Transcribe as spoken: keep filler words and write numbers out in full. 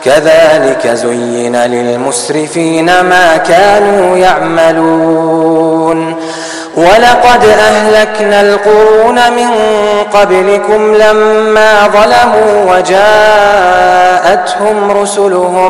كذلك زين للمسرفين ما كانوا يعملون ولقد أهلكنا القرون من قبلكم لما ظلموا وجاءتهم رسلهم